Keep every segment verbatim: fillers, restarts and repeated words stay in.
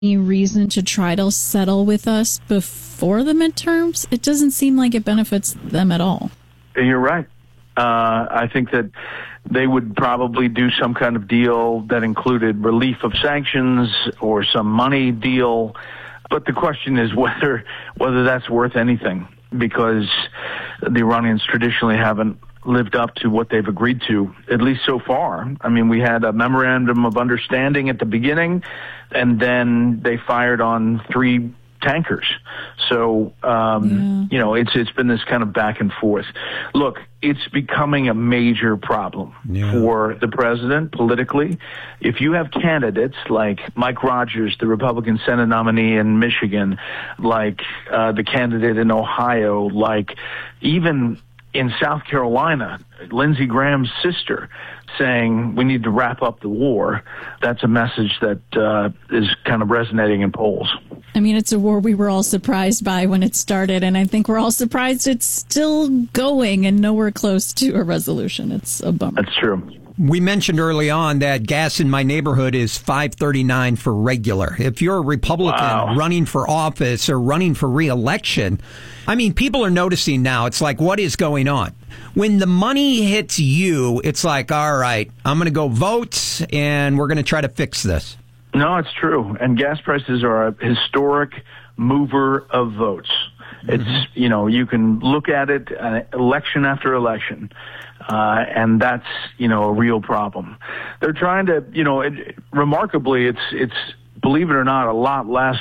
any reason to try to settle with us before the midterms? It doesn't seem like it benefits them at all. You're right. Uh, I think that they would probably do some kind of deal that included relief of sanctions or some money deal. But the question is whether whether that's worth anything, because the Iranians traditionally haven't lived up to what they've agreed to, at least so far. I mean, we had a memorandum of understanding at the beginning, and then they fired on three tankers. So, um, yeah. you know, it's it's been this kind of back and forth. Look, it's becoming a major problem yeah. for the president politically. If you have candidates like Mike Rogers, the Republican Senate nominee in Michigan, like uh, the candidate in Ohio, like even in South Carolina, Lindsey Graham's sister, saying we need to wrap up the war, that's a message that uh, is kind of resonating in polls. I mean, it's a war we were all surprised by when it started, and I think we're all surprised it's still going and nowhere close to a resolution. It's a bummer. That's true. We mentioned early on that gas in my neighborhood is five thirty-nine for regular. If you're a Republican wow. running for office or running for re-election, I mean, people are noticing now. It's like, what is going on? When the money hits you, it's like, all right, I'm going to go vote and we're going to try to fix this. No, it's true. And gas prices are a historic mover of votes. It's, mm-hmm. you know, you can look at it uh, election after election. Uh, and that's, you know, a real problem. They're trying to, you know, it, remarkably, it's, it's, believe it or not, a lot less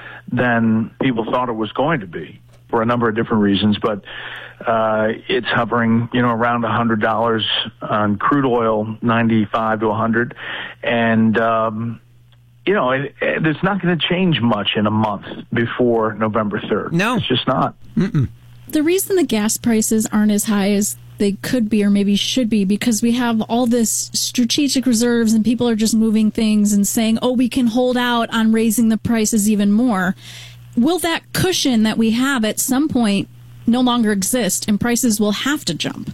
than people thought it was going to be for a number of different reasons. But uh, it's hovering, you know, around one hundred dollars on crude oil, ninety-five to one hundred. And, um, you know, it, it, it's not going to change much in a month before November third. No. It's just not. Mm-mm. The reason the gas prices aren't as high as they could be or maybe should be because we have all this strategic reserves and people are just moving things and saying, oh, we can hold out on raising the prices even more. Will that cushion that we have at some point no longer exist and prices will have to jump?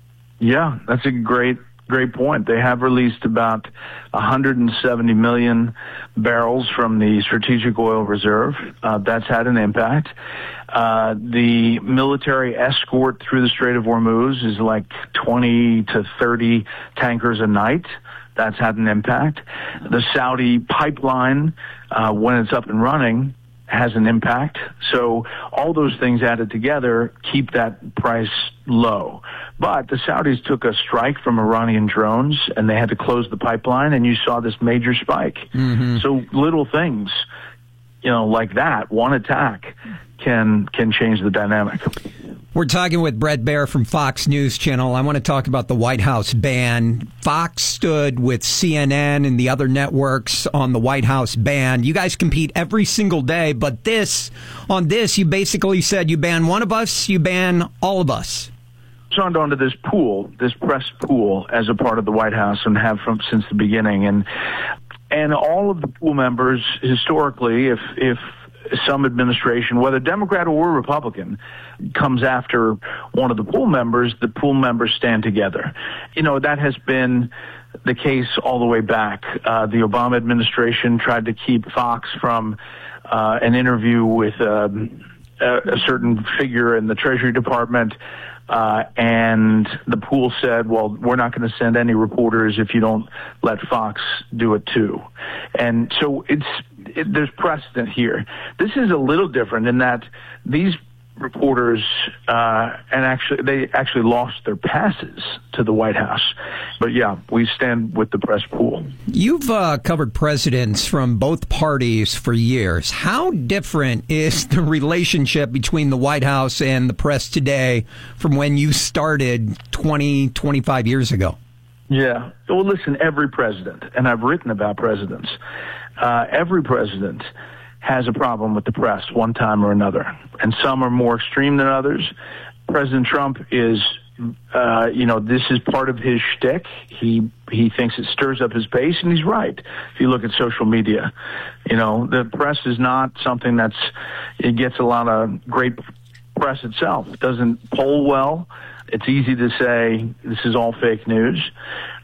Yeah, that's a great, great point. They have released about one hundred seventy million barrels from the Strategic Oil Reserve. Uh, that's had an impact. Uh, the military escort through the Strait of Hormuz is like twenty to thirty tankers a night. That's had an impact. The Saudi pipeline, uh, when it's up and running, has an impact. So all those things added together keep that price low. But the Saudis took a strike from Iranian drones and they had to close the pipeline and you saw this major spike. Mm-hmm. So little things, you know, like that, one attack can can change the dynamic. We're talking with Bret Baier from Fox News Channel. I want to talk about the White House ban. Fox stood with C N N and the other networks on the White House ban. You guys compete every single day, but this, on this, you basically said you ban one of us, you ban all of us. Signed onto this pool, this press pool, as a part of the White House and have from since the beginning. And and all of the pool members, historically, if if some administration, whether Democrat or Republican, comes after one of the pool members, the pool members stand together. You know, that has been the case all the way back. Uh, the Obama administration tried to keep Fox from uh, an interview with um, a, a certain figure in the Treasury Department. Uh, and the pool said, well, we're not going to send any reporters if you don't let Fox do it too. And so it's, it, there's precedent here. This is a little different in that these reporters, uh, and actually, they actually lost their passes to the White House. But yeah, we stand with the press pool. You've uh, covered presidents from both parties for years. How different is the relationship between the White House and the press today from when you started twenty, twenty-five years ago? Yeah. Well, listen, every president, and I've written about presidents, uh, every president has a problem with the press one time or another, and some are more extreme than others. President Trump is, uh, you know, this is part of his shtick. He he thinks it stirs up his base, and he's right. If you look at social media, you know, the press is not something that's, it gets a lot of great press itself. It doesn't poll well. It's easy to say this is all fake news.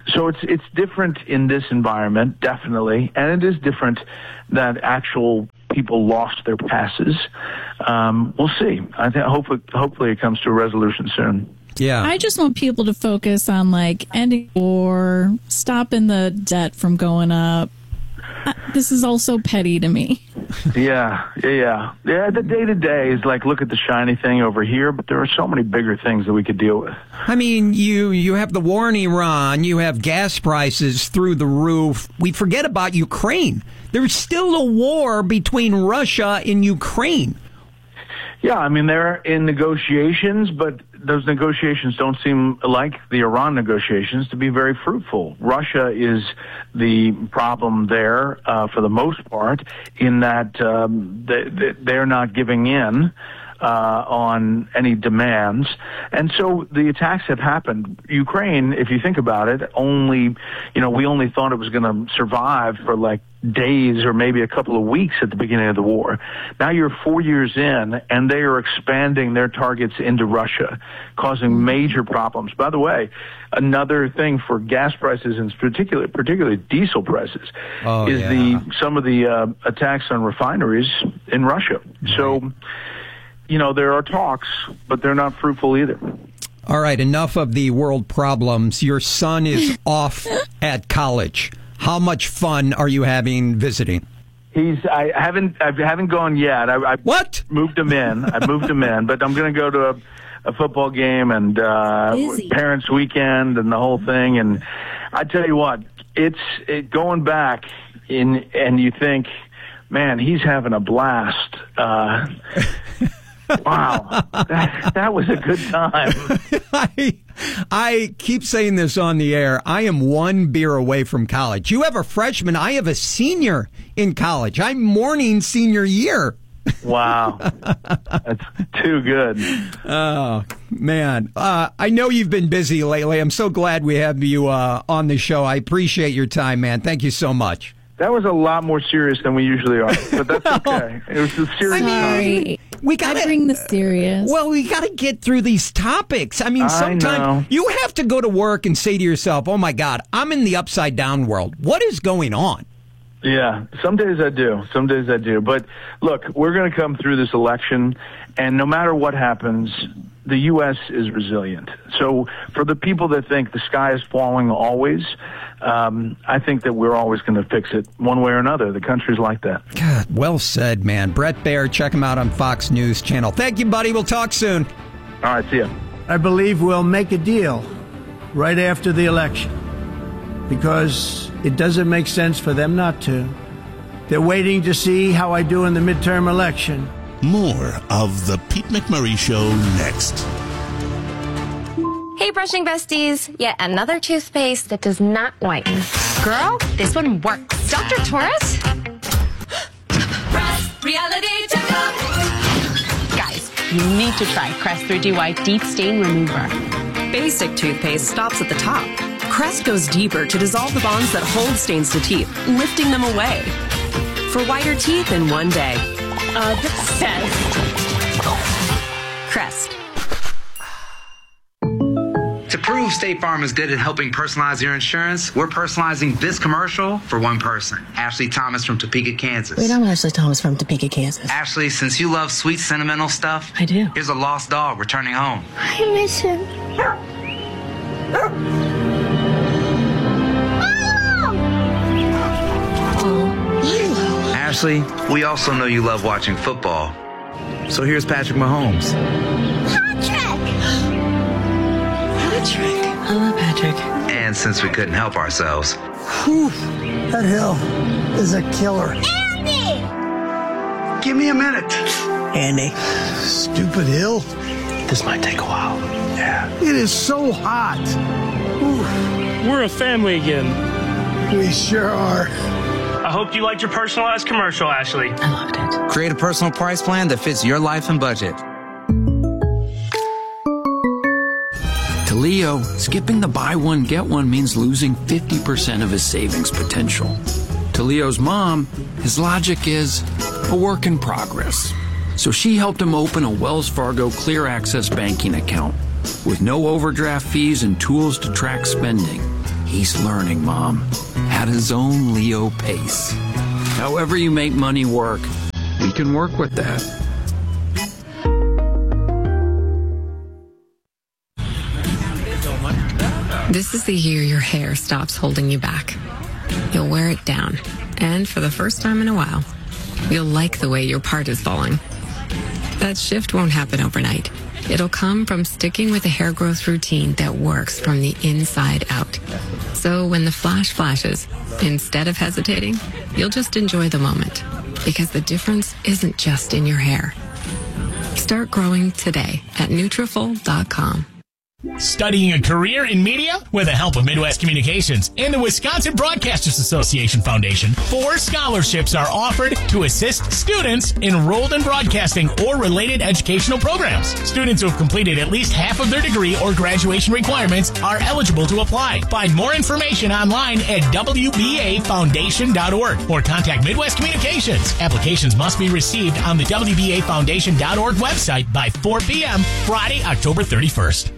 So it's it's different in this environment, definitely, and it is different that actual people lost their passes. Um, we'll see. I think hopefully, hopefully it comes to a resolution soon. Yeah. I just want people to focus on like ending war, stopping the debt from going up. Uh, this is all so petty to me. Yeah, yeah, yeah. Yeah, the day-to-day is like, look at the shiny thing over here, but there are so many bigger things that we could deal with. I mean, you, you have the war in Iran, you have gas prices through the roof. We forget about Ukraine. There's still a war between Russia and Ukraine. Yeah, I mean, they're in negotiations, but those negotiations don't seem like the Iran negotiations to be very fruitful. Russia is the problem there uh, for the most part, in that um, they, they're not giving in uh, on any demands. And so the attacks have happened. Ukraine, if you think about it, only, you know, we only thought it was going to survive for like days or maybe a couple of weeks at the beginning of the war. Now you're four years in, and they are expanding their targets into Russia, causing major problems. By the way, another thing for gas prices, and particularly particularly diesel prices, oh, is yeah. the some of the uh, attacks on refineries in Russia. Right. So, you know, there are talks, but they're not fruitful either. All right, enough of the world problems. Your son is off at college. How much fun are you having visiting? He's. I haven't. I haven't gone yet. I, I what? Moved him in. I moved him in, but I'm going to go to a, a football game and uh, parents' weekend and the whole thing. And I tell you what, it's it, going back in, and you think, man, he's having a blast. Uh, wow, that, that was a good time. I, I keep saying this on the air. I am one beer away from college. You have a freshman. I have a senior in college. I'm mourning senior year. Wow. That's too good. Oh, man. Uh, I know you've been busy lately. I'm so glad we have you uh, on the show. I appreciate your time, man. Thank you so much. That was a lot more serious than we usually are, but that's okay. It was a serious I mean, time. We gotta I bring the serious. Well, we got to get through these topics. I mean, sometimes you have to go to work and say to yourself, oh, my God, I'm in the upside down world. What is going on? Yeah, some days I do. Some days I do. But look, we're going to come through this election, and no matter what happens, the U S is resilient. So for the people that think the sky is falling always, um, I think that we're always going to fix it one way or another. The country's like that. God, well said, man. Bret Baier, check him out on Fox News Channel. Thank you, buddy. We'll talk soon. All right, see ya. I believe we'll make a deal right after the election, because it doesn't make sense for them not to. They're waiting to see how I do in the midterm election. More of The Pete McMurray Show next. Hey, brushing besties. Yet another toothpaste that does not whiten. Girl, this one works. Doctor Torres? Crest Reality Checkup. Guys, you need to try Crest three D Y Deep Stain Remover. Basic toothpaste stops at the top. Crest goes deeper to dissolve the bonds that hold stains to teeth, lifting them away. For whiter teeth in one day. Obsessed. Crest. To prove State Farm is good at helping personalize your insurance, we're personalizing this commercial for one person. Ashley Thomas from Topeka, Kansas. Wait, I'm Ashley Thomas from Topeka, Kansas. Ashley, since you love sweet, sentimental stuff, I do. Here's a lost dog returning home. I miss him. Ashley, we also know you love watching football. So here's Patrick Mahomes. Patrick! Patrick. I love Patrick. And since we couldn't help ourselves, Whew, that hill is a killer. Andy! Give me a minute. Andy. Stupid hill. This might take a while. Yeah. It is so hot. Ooh. We're a family again. We sure are. I hope you liked your personalized commercial, Ashley. I loved it. create a personal price plan that fits your life and budget. To Leo, skipping the buy one, get one means losing fifty percent of his savings potential. To Leo's mom, his logic is a work in progress. So she helped him open a Wells Fargo Clear Access banking account with no overdraft fees and tools to track spending. He's learning, Mom, at his own Leo pace. However you make money work, we can work with that. This is the year your hair stops holding you back. You'll wear it down, and for the first time in a while, you'll like the way your part is falling. That shift won't happen overnight. It'll come from sticking with a hair growth routine that works from the inside out. So when the flash flashes, instead of hesitating, you'll just enjoy the moment, because the difference isn't just in your hair. Start growing today at Nutrafol dot com. Studying a career in media? With the help of Midwest Communications and the Wisconsin Broadcasters Association Foundation, four scholarships are offered to assist students enrolled in broadcasting or related educational programs. Students who have completed at least half of their degree or graduation requirements are eligible to apply. Find more information online at W B A foundation dot org or contact Midwest Communications. Applications must be received on the W B A foundation dot org website by four p.m. Friday, October thirty-first.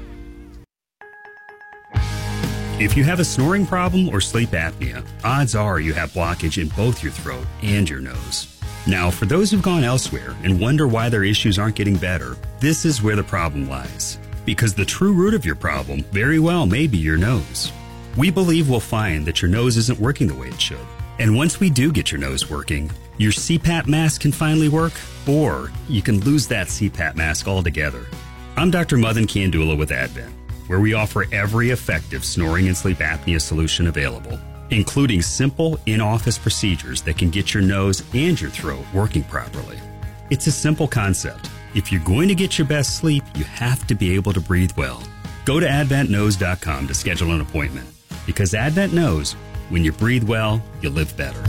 If you have a snoring problem or sleep apnea, odds are you have blockage in both your throat and your nose. Now, for those who've gone elsewhere and wonder why their issues aren't getting better, this is where the problem lies. Because the true root of your problem very well may be your nose. We believe we'll find that your nose isn't working the way it should. And once we do get your nose working, your C PAP mask can finally work, or you can lose that C PAP mask altogether. I'm Doctor Madan Kandula with Advent, where we offer every effective snoring and sleep apnea solution available, including simple in-office procedures that can get your nose and your throat working properly. It's a simple concept. If you're going to get your best sleep, you have to be able to breathe well. Go to advent knows dot com to schedule an appointment, because Advent knows when you breathe well, you live better.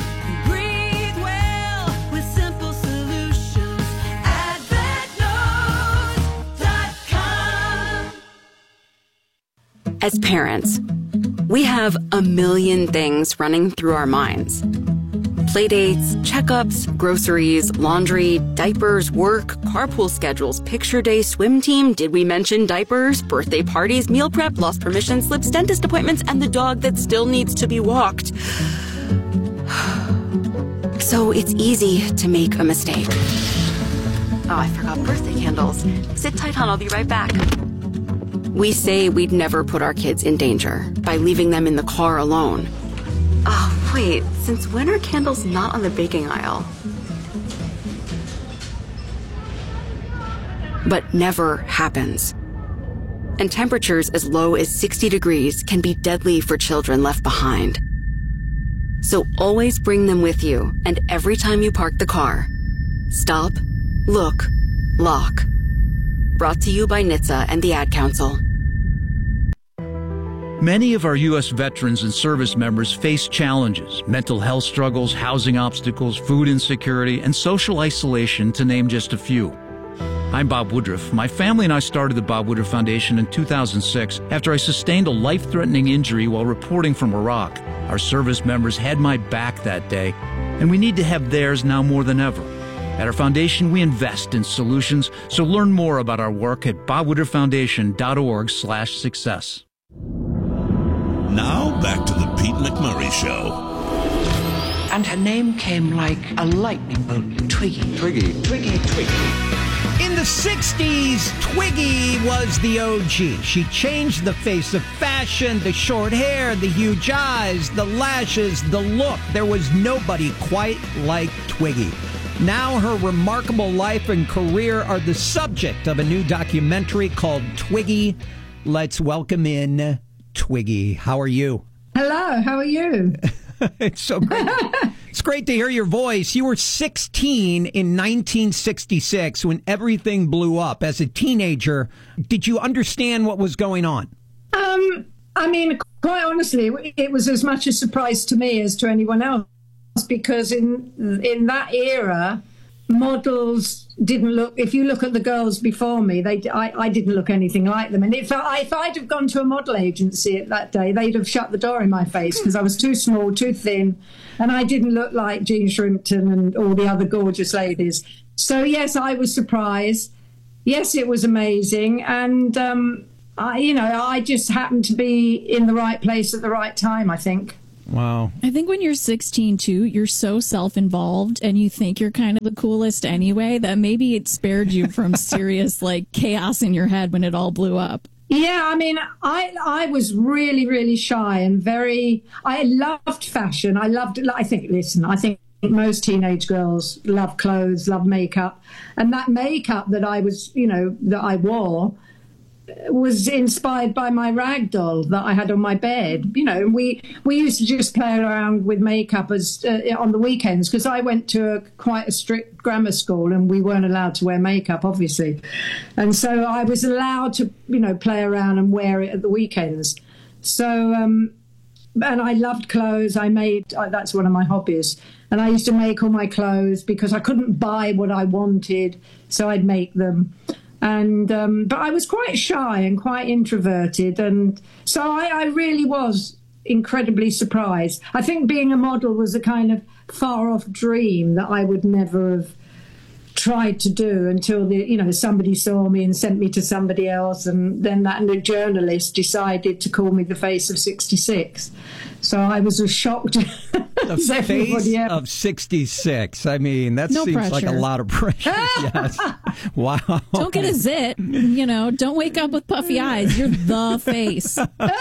As parents, we have a million things running through our minds. Playdates, checkups, groceries, laundry, diapers, work, carpool schedules, picture day, swim team, did we mention diapers, birthday parties, meal prep, lost permission slips, dentist appointments, and the dog that still needs to be walked. So it's easy to make a mistake. Oh, I forgot birthday candles. Sit tight, hon, I'll be right back. We say we'd never put our kids in danger by leaving them in the car alone. Oh, wait, since when are candles not on the baking aisle? But never happens. And temperatures as low as sixty degrees can be deadly for children left behind. So always bring them with you, and every time you park the car, stop, look, lock. Brought to you by N H T S A and the Ad Council. Many of our U S veterans and service members face challenges, mental health struggles, housing obstacles, food insecurity, and social isolation, to name just a few. I'm Bob Woodruff. My family and I started the Bob Woodruff Foundation in two thousand six after I sustained a life-threatening injury while reporting from Iraq. Our service members had my back that day, and we need to have theirs now more than ever. At our foundation, we invest in solutions, so learn more about our work at bob woodruff foundation dot org slash success. Now, back to the Pete McMurray Show. And her name came like a lightning bolt. Twiggy. Twiggy. Twiggy, Twiggy. In the sixties, Twiggy was the O G. She changed the face of fashion, the short hair, the huge eyes, the lashes, the look. There was nobody quite like Twiggy. Now her remarkable life and career are the subject of a new documentary called Twiggy. Let's welcome in Twiggy. How are you? Hello, how are you? It's so great. It's great to hear your voice. You were sixteen in nineteen sixty-six when everything blew up. As a teenager, did you understand what was going on? Um, I mean, quite honestly, it was as much a surprise to me as to anyone else, because in in that era, models didn't look, if you look at the girls before me, they I, I didn't look anything like them. And if, I, if I'd have gone to a model agency at that day, they'd have shut the door in my face because I was too small, too thin, and I didn't look like Jean Shrimpton and all the other gorgeous ladies. So, yes, I was surprised. Yes, it was amazing. And um, I, you know, I just happened to be in the right place at the right time, I think. Wow. I think when you're sixteen, too, you're so self-involved and you think you're kind of the coolest anyway that maybe it spared you from serious, like, chaos in your head when it all blew up. Yeah, I mean, I I was really, really shy and very, I loved fashion. I loved, I think, listen, I think most teenage girls love clothes, love makeup. And that makeup that I was, you know, that I wore was inspired by my rag doll that I had on my bed. You know, we we used to just play around with makeup as uh, on the weekends because I went to a, quite a strict grammar school and we weren't allowed to wear makeup, obviously. And so I was allowed to, you know, play around and wear it at the weekends. So, um, and I loved clothes. I made, uh, that's one of my hobbies. And I used to make all my clothes because I couldn't buy what I wanted, so I'd make them. And um, but I was quite shy and quite introverted, and so I, I really was incredibly surprised. I think being a model was a kind of far-off dream that I would never have tried to do until the you know somebody saw me and sent me to somebody else, and then that journalist decided to call me the face of sixty-six. So I was as shocked as the everybody face else. of sixty-six. I mean, that No seems pressure. like a lot of pressure. Yes. Wow. Don't get a zit. You know, don't wake up with puffy eyes. You're the face.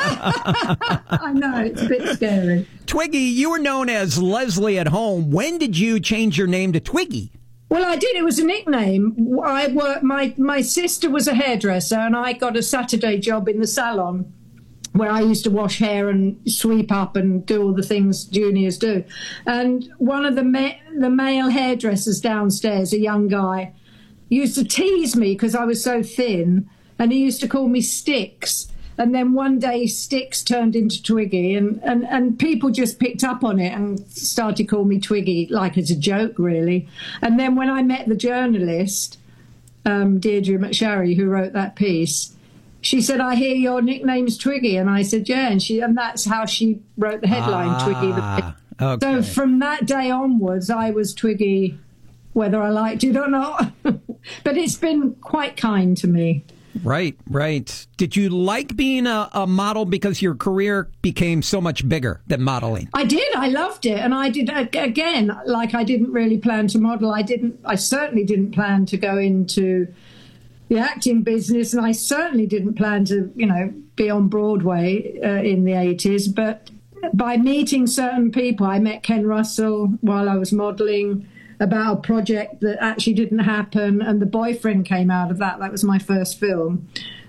I know, it's a bit scary. Twiggy, you were known as Leslie at home. When did you change your name to Twiggy? Well, I did. It was a nickname. I worked. My my sister was a hairdresser, and I got a Saturday job in the salon, where I used to wash hair and sweep up and do all the things juniors do. And one of the ma- the male hairdressers downstairs, a young guy, used to tease me because I was so thin, and he used to call me Sticks. And then one day Sticks turned into Twiggy, and, and, and people just picked up on it and started calling me Twiggy, like as a joke, really. And then when I met the journalist, um, Deirdre McSharry, who wrote that piece, she said, "I hear your nickname's Twiggy." And I said, "Yeah." And she and that's how she wrote the headline, ah, Twiggy. Okay. So from that day onwards, I was Twiggy, whether I liked it or not. But it's been quite kind to me. Right, right. Did you like being a, a model because your career became so much bigger than modeling? I did. I loved it. And I did, again, like I didn't really plan to model. I didn't, I certainly didn't plan to go into the acting business. And I certainly didn't plan to, you know, be on Broadway uh, in the eighties. But by meeting certain people, I met Ken Russell while I was modeling, about a project that actually didn't happen, and The Boyfriend came out of that. That was my first film.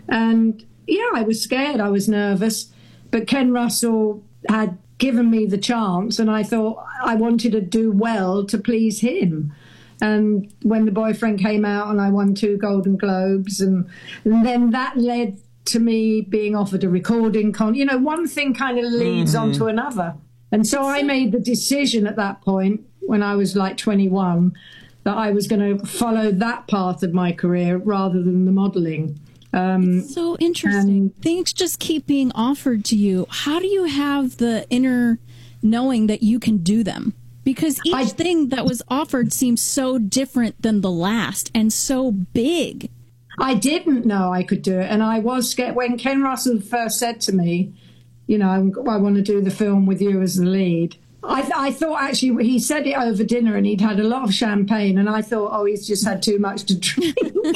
And yeah, I was scared, I was nervous, but Ken Russell had given me the chance, and I thought I wanted to do well to please him. And when The Boyfriend came out, and I won two Golden Globes, and, and then that led to me being offered a recording con. You know, one thing kind of leads mm-hmm. on to another. And so I made the decision at that point, when I was like twenty-one, that I was going to follow that path of my career rather than the modeling. Um, so interesting. Things just keep being offered to you. How do you have the inner knowing that you can do them? Because each I, thing that was offered seems so different than the last and so big. I didn't know I could do it. And I was scared. When Ken Russell first said to me, you know, I want to do the film with you as the lead, I, th- I thought actually he said it over dinner and he'd had a lot of champagne, and I thought, oh, he's just had too much to drink.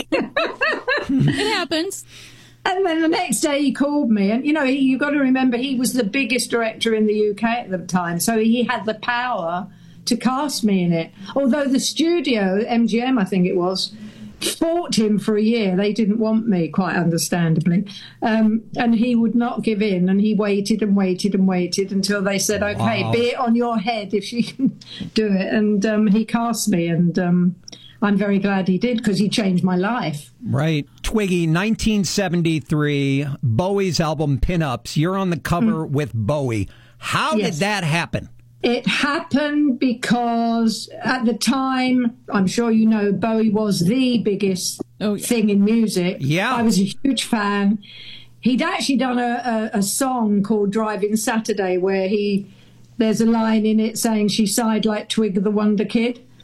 It happens. And then the next day he called me, and you know, he, you've got to remember he was the biggest director in the U K at the time, so he had the power to cast me in it. Although the studio, M G M I think it was, fought him for a year. They didn't want me, quite understandably. Um, and he would not give in, and he waited and waited and waited until they said, okay, wow. Be it on your head if you can do it. And um, he cast me, and um, I'm very glad he did, because he changed my life. Right. Twiggy, nineteen seventy-three, Bowie's album Pin-Ups. You're on the cover mm. with Bowie. How yes. did that happen? It happened because at the time, I'm sure you know, Bowie was the biggest oh, yeah. thing in music. Yeah. I was a huge fan. He'd actually done a, a, a song called Driving Saturday, where he there's a line in it saying she sighed like Twig the Wonder Kid.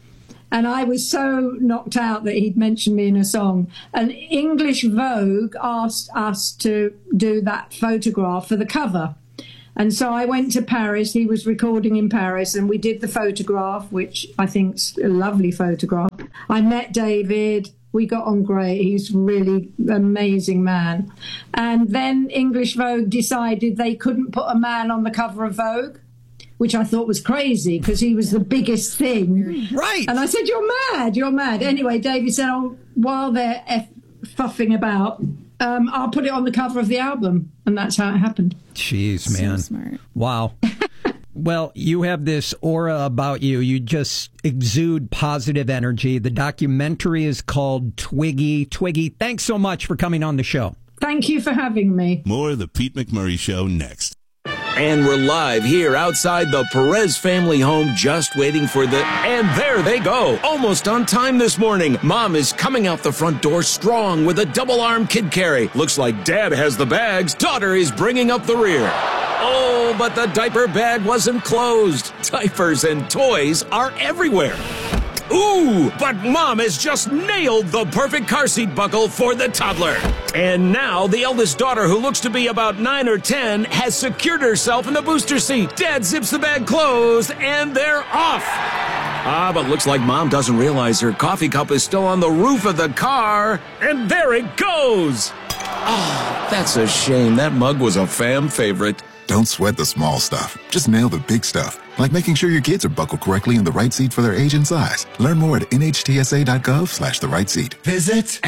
And I was so knocked out that he'd mentioned me in a song. And English Vogue asked us to do that photograph for the cover. And so I went to Paris. He was recording in Paris, and we did the photograph, which I think's a lovely photograph. I met David. We got on great. He's really an amazing man. And then English Vogue decided they couldn't put a man on the cover of Vogue, which I thought was crazy because he was the biggest thing. Right. And I said, you're mad, you're mad. Anyway, David said, oh, while they're F- fuffing about, um, I'll put it on the cover of the album. And that's how it happened. Jeez, man. So smart. Wow. Well, you have this aura about you. You just exude positive energy. The documentary is called Twiggy. Twiggy, thanks so much for coming on the show. Thank you for having me. More of the Pete McMurray Show next. And we're live here outside the Perez family home, just waiting for the... And there they go, almost on time this morning. Mom is coming out the front door strong with a double-arm kid carry. Looks like Dad has the bags. Daughter is bringing up the rear. Oh, but the diaper bag wasn't closed. Diapers and toys are everywhere. Ooh, but Mom has just nailed the perfect car seat buckle for the toddler. And now the eldest daughter, who looks to be about nine or ten, has secured herself in the booster seat. Dad zips the bag closed, and they're off. Ah, but looks like Mom doesn't realize her coffee cup is still on the roof of the car. And there it goes. Oh, that's a shame. That mug was a fam favorite. Don't sweat the small stuff. Just nail the big stuff, like making sure your kids are buckled correctly in the right seat for their age and size. Learn more at nhtsa.gov slash the right seat. Visit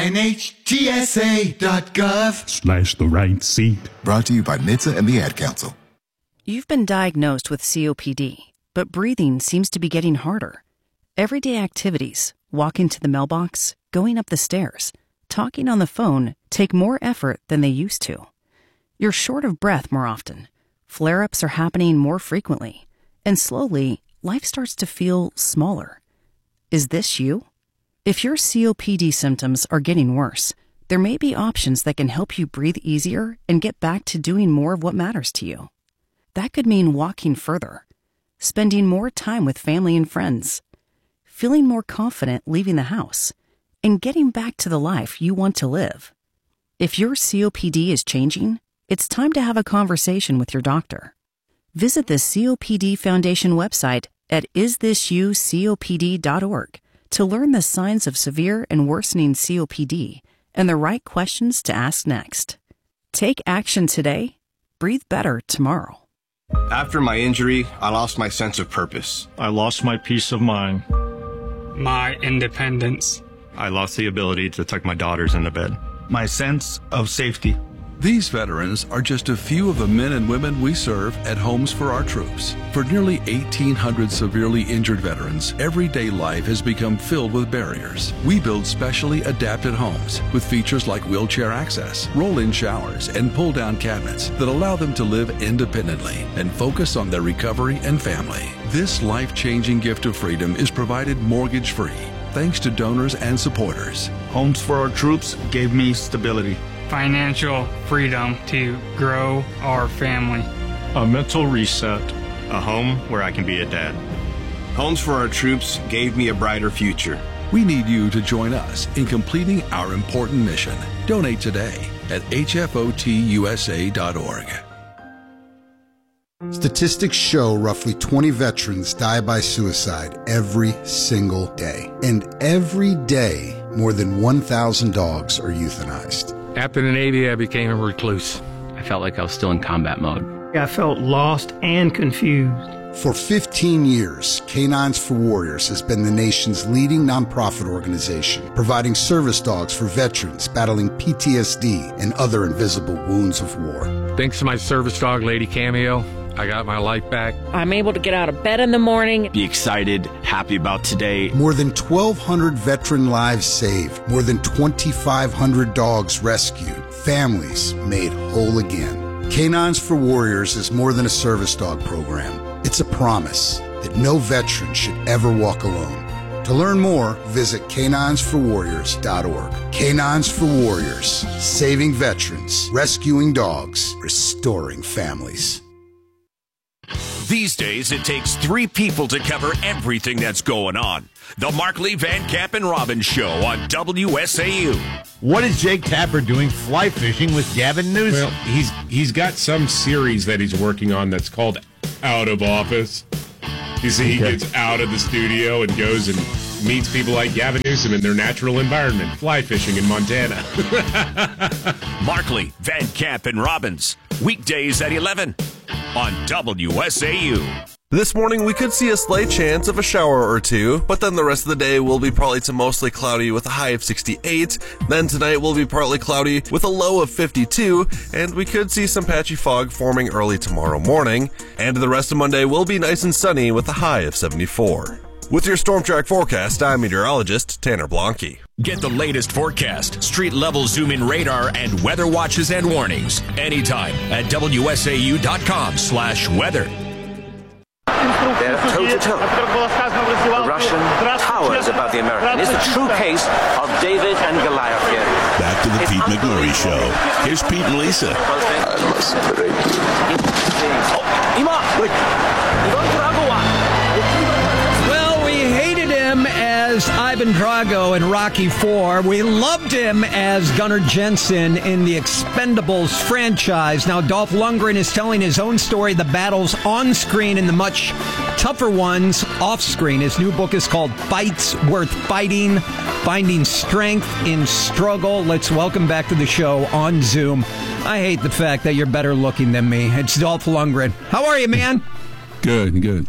nhtsa.gov slash the right seat. Brought to you by N H T S A and the Ad Council. You've been diagnosed with C O P D, but breathing seems to be getting harder. Everyday activities, walking to the mailbox, going up the stairs, talking on the phone, take more effort than they used to. You're short of breath more often. Flare-ups are happening more frequently, and slowly, life starts to feel smaller. Is this you? If your C O P D symptoms are getting worse, there may be options that can help you breathe easier and get back to doing more of what matters to you. That could mean walking further, spending more time with family and friends, feeling more confident leaving the house, and getting back to the life you want to live. If your C O P D is changing, it's time to have a conversation with your doctor. Visit the C O P D Foundation website at is this you C O P D dot org to learn the signs of severe and worsening C O P D and the right questions to ask next. Take action today. Breathe better tomorrow. After my injury, I lost my sense of purpose. I lost my peace of mind. My independence. I lost the ability to tuck my daughters into bed. My sense of safety. These veterans are just a few of the men and women we serve at Homes for Our Troops. For nearly eighteen hundred severely injured veterans, everyday life has become filled with barriers. We build specially adapted homes with features like wheelchair access, roll-in showers, and pull-down cabinets that allow them to live independently and focus on their recovery and family. This life-changing gift of freedom is provided mortgage-free, thanks to donors and supporters. Homes for Our Troops gave me stability, financial freedom to grow our family, a mental reset, a home where I can be a dad. Homes for Our Troops gave me a brighter future. We need you to join us in completing our important mission. Donate today at H F O T U S A dot org. Statistics show roughly twenty veterans die by suicide every single day. And every day, more than one thousand dogs are euthanized. After the Navy, I became a recluse. I felt like I was still in combat mode. I felt lost and confused. For fifteen years, Canines for Warriors has been the nation's leading nonprofit organization, providing service dogs for veterans battling P T S D and other invisible wounds of war. Thanks to my service dog, Lady Cameo, I got my life back. I'm able to get out of bed in the morning. Be excited, happy about today. More than twelve hundred veteran lives saved. More than twenty-five hundred dogs rescued. Families made whole again. Canines for Warriors is more than a service dog program. It's a promise that no veteran should ever walk alone. To learn more, visit canines for warriors dot org. Canines for Warriors, saving veterans, rescuing dogs, restoring families. These days, it takes three people to cover everything that's going on. The Markley, Van Camp, and Robbins Show on W S A U. What is Jake Tapper doing fly fishing with Gavin Newsom? Well, he's he's got some series that he's working on that's called Out of Office. You see, okay. He gets out of the studio and goes and meets people like Gavin Newsom in their natural environment, fly fishing in Montana. Markley, Van Camp, and Robbins, weekdays at eleven on W S A U. This morning, we could see a slight chance of a shower or two, but then the rest of the day will be partly to mostly cloudy with a high of sixty-eight. Then tonight will be partly cloudy with a low of fifty-two, and we could see some patchy fog forming early tomorrow morning. And the rest of Monday will be nice and sunny with a high of seventy-four. With your Storm Track forecast, I'm meteorologist Tanner Blanke. Get the latest forecast, street-level zoom-in radar, and weather watches and warnings anytime at W S A U dot com slash weather. They're toe-to-toe. The Russian towers above the American. It's the true case of David and Goliath here. Back to the Pete McMurray Show. Here's Pete and Lisa. I must break you. Oh, Ima! Wait. Well, we hated him as Ivan Drago in Rocky four. We loved him as Gunnar Jensen in the Expendables franchise. Now, Dolph Lundgren is telling his own story, the battles on screen and the much tougher ones off screen. His new book is called Fights Worth Fighting, Finding Strength in Struggle. Let's welcome back to the show on Zoom. I hate the fact that you're better looking than me. It's Dolph Lundgren. How are you, man? Good, good.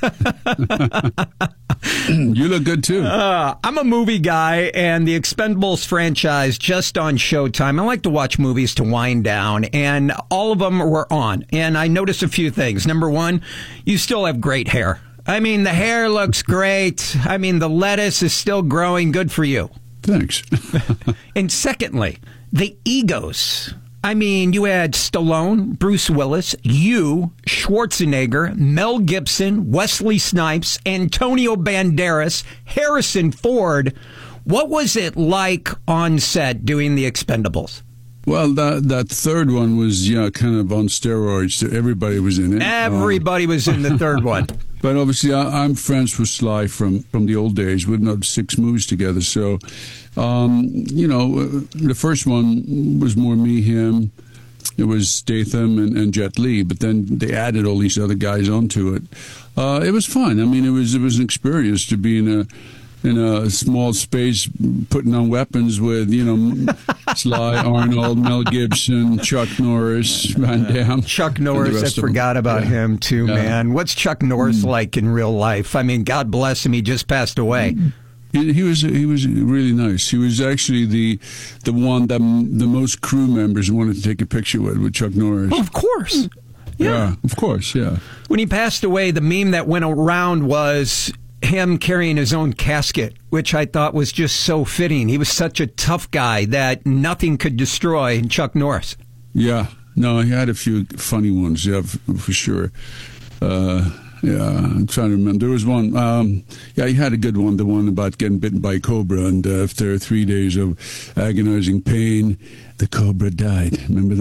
You look good, too. Uh, I'm a movie guy, and the Expendables franchise just on Showtime. I like to watch movies to wind down, and all of them were on. And I noticed a few things. Number one, you still have great hair. I mean, the hair looks great. I mean, the lettuce is still growing. Good for you. Thanks. And secondly, the egos. I mean, you had Stallone, Bruce Willis, you, Schwarzenegger, Mel Gibson, Wesley Snipes, Antonio Banderas, Harrison Ford. What was it like on set doing the Expendables? Well, that that third one was, yeah, kind of on steroids. Everybody was in it. Everybody um, was in the third one. But obviously, I, I'm friends with Sly from, from the old days. We've done six movies together. So, um, you know, the first one was more me, him. It was Statham and, and Jet Li. But then they added all these other guys onto it. Uh, it was fun. I mean, it was it was an experience to be in a in a small space putting on weapons with, you know, Sly, Arnold, Mel Gibson, Chuck Norris, Van Damme. Chuck Norris, I forgot about yeah. him too, yeah. man. What's Chuck Norris mm. like in real life? I mean, God bless him, he just passed away. He, he was he was really nice. He was actually the the one that the most crew members wanted to take a picture with, with Chuck Norris. Oh, of course. Yeah. yeah, of course, yeah. When he passed away, the meme that went around was him carrying his own casket, which I thought was just so fitting. He was such a tough guy that nothing could destroy Chuck Norris. Yeah. No, he had a few funny ones, yeah, for, for sure. Uh, yeah, I'm trying to remember. There was one, um, yeah, he had a good one, the one about getting bitten by a cobra, and uh, after three days of agonizing pain, the cobra died. Remember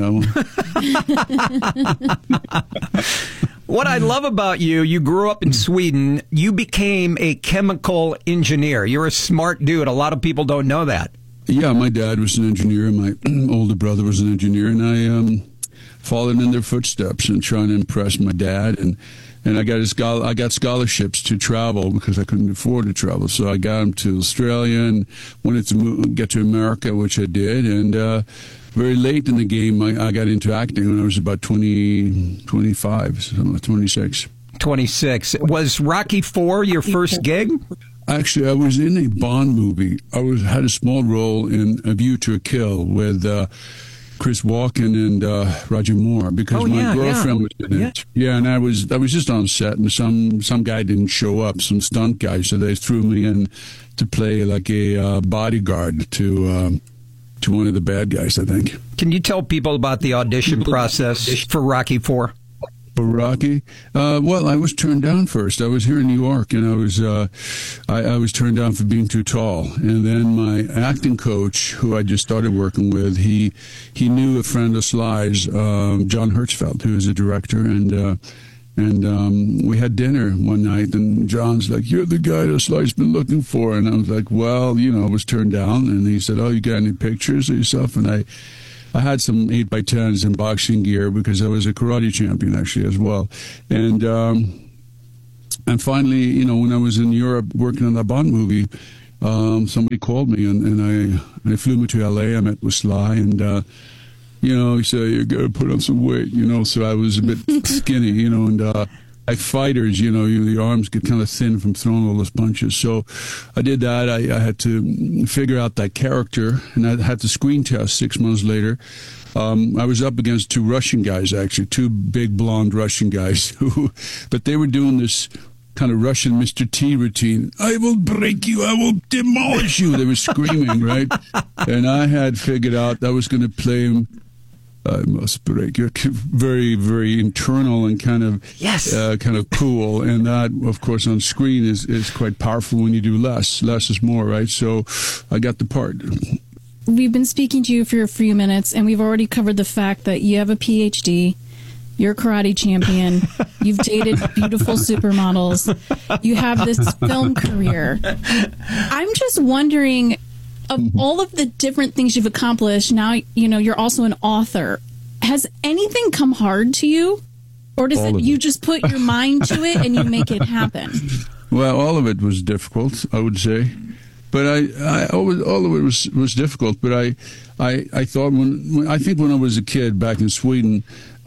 that one? What I love about you, you grew up in Sweden. You became a chemical engineer. You're a smart dude. A lot of people don't know that. Yeah, my dad was an engineer. My older brother was an engineer, and I um, followed in their footsteps and trying to impress my dad. And, and I got a schol- I got scholarships to travel because I couldn't afford to travel. So I got them to Australia and wanted to move, get to America, which I did. And uh, very late in the game, I, I got into acting when I was about twenty, twenty-five, so twenty-six. twenty-six. Was Rocky four your first gig? Actually, I was in a Bond movie. I was had a small role in A View to a Kill with uh, Chris Walken and uh, Roger Moore because oh, my yeah, girlfriend yeah. was in it. Yeah. yeah, and I was I was just on set, and some some guy didn't show up, some stunt guy, so they threw me in to play like a uh, bodyguard to um, to one of the bad guys, I think. Can you tell people about the audition process for Rocky four? For Rocky? Uh, well, I was turned down first. I was here in New York, and I was uh, I, I was turned down for being too tall. And then my acting coach, who I just started working with, he he knew a friend of Sly's, um, John Hertzfeld, who is a director, and uh, And um, we had dinner one night, and John's like, "You're the guy that Sly's been looking for." And I was like, "Well, you know, I was turned down." And he said, "Oh, you got any pictures of yourself?" And I, I had some eight by tens and boxing gear because I was a karate champion actually as well. And um, and finally, you know, when I was in Europe working on that Bond movie, um, somebody called me, and, and I I flew me to L A. I met with Sly, and uh, you know, he said, "You got to put on some weight," you know. So I was a bit skinny, you know, and uh, like fighters, you know, you, the arms get kind of thin from throwing all those punches. So I did that. I, I had to figure out that character, and I had to screen test six months later. Um, I was up against two Russian guys, actually, two big blonde Russian guys, who, but they were doing this kind of Russian Mister T routine. "I will break you. I will demolish you." They were screaming, right? And I had figured out I was going to play him. I must break you. Very, very internal and kind of, yes, uh, kind of cool. And that, of course, on screen is, is quite powerful when you do less. Less is more, right? So I got the part. We've been speaking to you for a few minutes, and we've already covered the fact that you have a P H D. You're a karate champion. You've dated beautiful supermodels. You have this film career. I'm just wondering, of all of the different things you've accomplished, now, you know, you're also an author. Has anything come hard to you? Or does it, you just put your mind to it and you make it happen? Well, all of it was difficult, I would say. But I, I always, all of it was, was difficult. But I, I, I thought when, when, I think when I was a kid back in Sweden,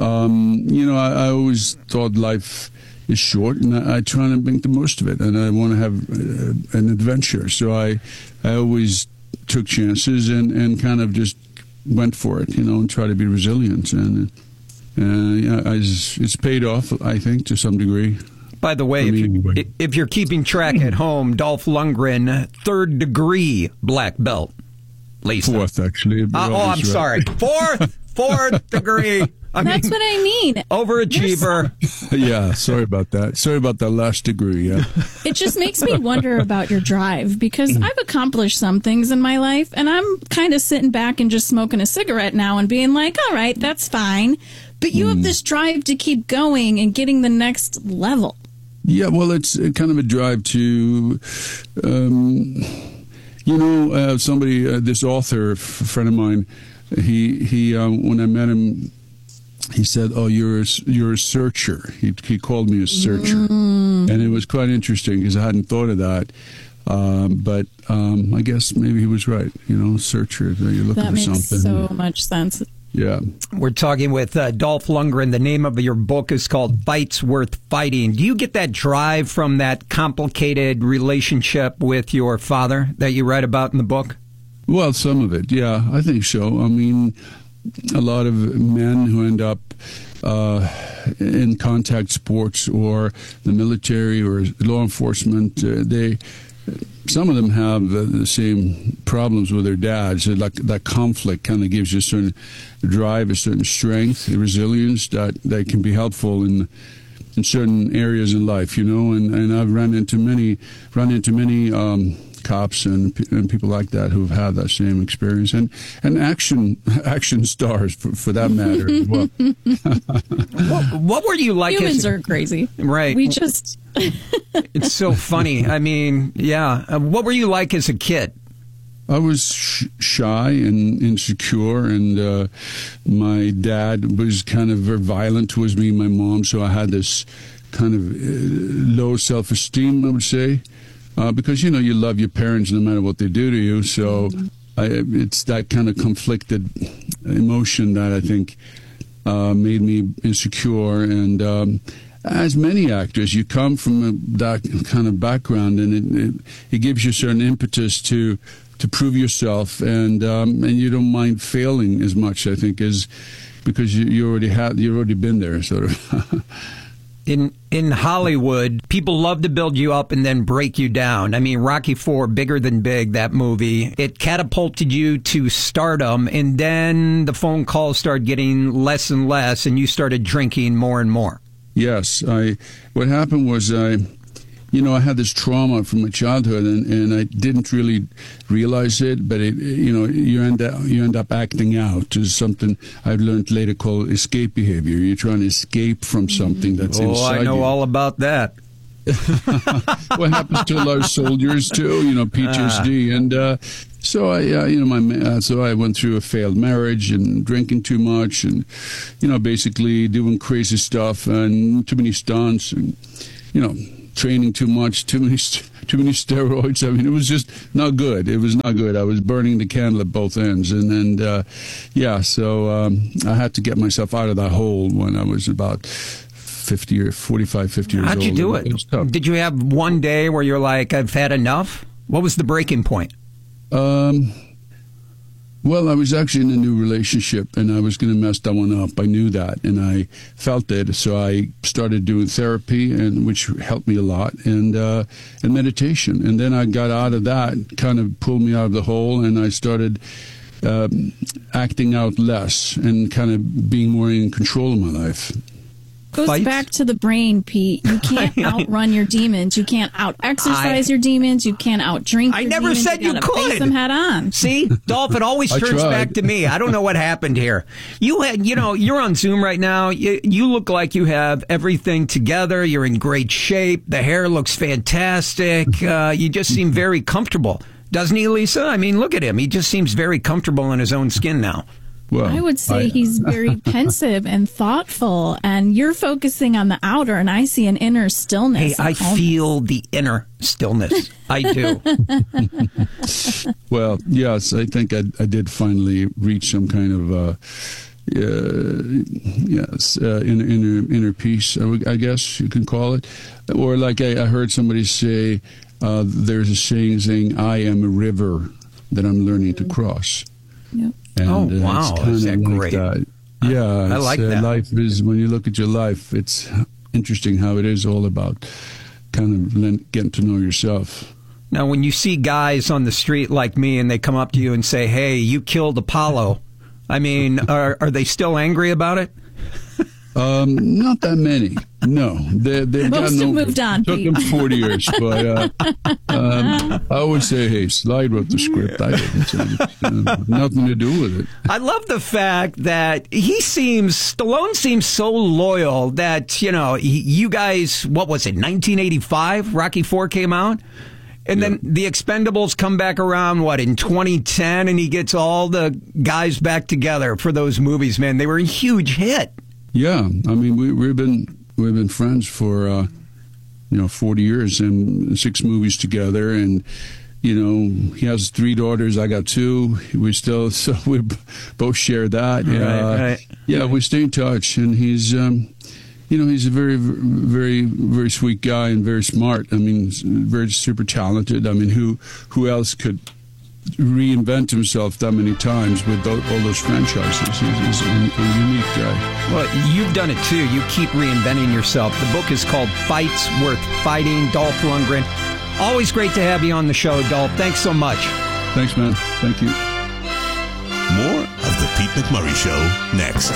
um, you know, I, I always thought life is short, and I, I try to make the most of it, and I want to have uh, an adventure. So I, I always took chances and, and kind of just went for it, you know, and try to be resilient. And uh, yeah, I just, it's paid off, I think, to some degree. By the way, if, you, if you're keeping track at home, Dolph Lundgren, third degree black belt. Lisa. Fourth, actually. Uh, oh, I'm right. sorry. Fourth, fourth degree. I That's mean, what I mean. Overachiever. Yeah, sorry about that. Sorry about that last degree, yeah. It just makes me wonder about your drive, because I've accomplished some things in my life, and I'm kind of sitting back and just smoking a cigarette now and being like, all right, that's fine. But you mm. have this drive to keep going and getting the next level. Yeah, well, it's kind of a drive to, um, you know, uh, somebody, uh, this author, a friend of mine, he, he um, when I met him, he said, "Oh, you're a, you're a searcher." He he called me a searcher, mm. and it was quite interesting because I hadn't thought of that. Um, but um, I guess maybe he was right. You know, searcher. You're looking that for something. That makes so much sense. Yeah. We're talking with uh, Dolph Lundgren. The name of your book is called Fights Worth Fighting. Do you get that drive from that complicated relationship with your father that you write about in the book? Well, some of it, yeah, I think so. I mean, a lot of men who end up uh, in contact sports or the military or law enforcement, uh, they... some of them have the, the same problems with their dads. So like, that conflict kind of gives you a certain drive, a certain strength, a resilience that, that can be helpful in in certain areas in life, you know. And, and I've run into many, run into many um, cops and, and people like that who've had that same experience, and and action action stars for, for that matter as well. what, what were you like? Humans as, are crazy, right? We just. It's so funny. I mean, yeah. Uh, what were you like as a kid? I was sh- shy and insecure, and uh, my dad was kind of very violent towards me and my mom, so I had this kind of uh, low self-esteem, I would say, uh, because, you know, you love your parents no matter what they do to you, so I, it's that kind of conflicted emotion that I think uh, made me insecure. And um, as many actors, you come from a, that kind of background, and it, it, it gives you a certain impetus to to prove yourself, and um, and you don't mind failing as much, I think, as because you, you already had you've already been there, sort of. In in Hollywood, people love to build you up and then break you down. I mean, Rocky four, Bigger Than Big, that movie, it catapulted you to stardom, and then the phone calls started getting less and less, and you started drinking more and more. Yes, I. What happened was I. you know, I had this trauma from my childhood, and, and I didn't really realize it. But it, you know, you end up you end up acting out is something I've learned later called escape behavior. You're trying to escape from something that's oh, inside you. I know you. all about that. What happens to a lot of soldiers too? You know, P T S D, uh. and uh, so I, uh, you know, my uh, so I went through a failed marriage and drinking too much, and you know, basically doing crazy stuff and too many stunts, and you know. Training too much, too many, too many steroids. I mean, it was just not good. It was not good. I was burning the candle at both ends, and and uh, yeah. So um, I had to get myself out of that hole when I was about fifty or forty-five, fifty years old. How'd you do it? it Did you have one day where you're like, I've had enough? What was the breaking point? Um. Well, I was actually in a new relationship, and I was going to mess that one up. I knew that, and I felt it. So I started doing therapy, and which helped me a lot, and uh, and meditation. And then I got out of that, kind of pulled me out of the hole, and I started um, acting out less and kind of being more in control of my life. Goes Fights? back to the brain, Pete. You can't outrun your demons. You can't out-exercise your demons. You can't out-drink I your never demons. said you, you could. Face them head on. See, Dolph, it always I turns tried. back to me. I don't know what happened here. You had, you know, you're on Zoom right now. You, you look like you have everything together. You're in great shape. The hair looks fantastic. Uh, you just seem very comfortable. Doesn't he, Lisa? I mean, look at him. He just seems very comfortable in his own skin now. Well, I would say I, he's very pensive and thoughtful, and you're focusing on the outer, and I see an inner stillness. Hey, I feel the inner stillness. I do. Well, yes, I think I, I did finally reach some kind of, uh, uh, yes, uh, inner, inner, inner peace, I, would, I guess you can call it. Or like I, I heard somebody say, uh, there's a saying saying, I am a river that I'm learning to cross. Yep. And, oh, uh, wow. Is that like great? That. Yeah. I like uh, that. Life is, when you look at your life, it's interesting how it is all about kind of getting to know yourself. Now, when you see guys on the street like me and they come up to you and say, hey, you killed Apollo, I mean, are, are they still angry about it? Um, not that many. No, they, they've Most gotten have over moved it. on, Took Pete. them forty years, but uh, um, I always say, "Hey, Slide wrote the script. I didn't. So, uh, nothing to do with it." I love the fact that he seems, Stallone seems so loyal that, you know, he, you guys, what was it, nineteen eighty-five? Rocky four came out? And Yeah. then the Expendables come back around, what, in twenty ten? And he gets all the guys back together for those movies, man. They were a huge hit. Yeah, I mean, we, we've been we've been friends for uh, you know forty years and six movies together, and you know he has three daughters. I got two. We still so we both share that. Right, uh, right. Yeah, we stay in touch, and he's um, you know he's a very very very sweet guy and very smart. I mean, very super talented. I mean, who who else could reinvent himself that many times with all, all those franchises? He's, he's a, a unique guy. Well, you've done it too. You keep reinventing yourself. The book is called Fights Worth Fighting. Dolph Lundgren. Always great to have you on the show, Dolph. Thanks so much. Thanks, man. Thank you. More of the Pete McMurray Show next.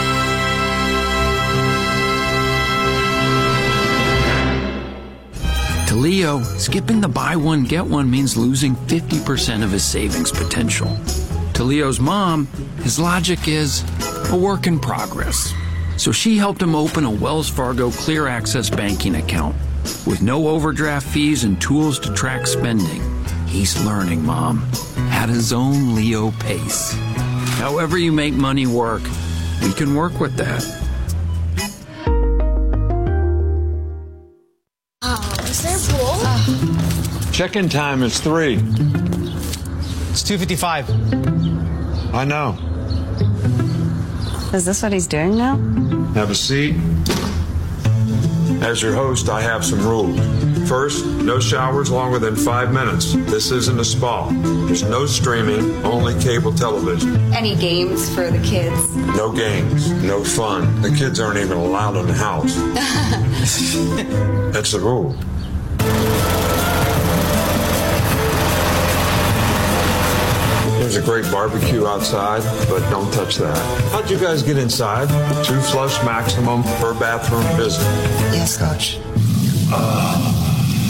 To Leo, skipping the buy one, get one means losing fifty percent of his savings potential. To Leo's mom, his logic is a work in progress. So she helped him open a Wells Fargo Clear Access banking account with no overdraft fees and tools to track spending. He's learning, Mom, at his own Leo pace. However you make money work, we can work with that. Is there a pool? Check-in time is three. It's two fifty-five. I know. Is this what he's doing now? Have a seat. As your host, I have some rules. First, no showers longer than five minutes. This isn't a spa. There's no streaming, only cable television. Any games for the kids? No games, no fun. The kids aren't even allowed in the house. That's the rule. There's a great barbecue outside, but don't touch that. How'd you guys get inside? Two flush maximum per bathroom visit. Yes, Coach. Uh,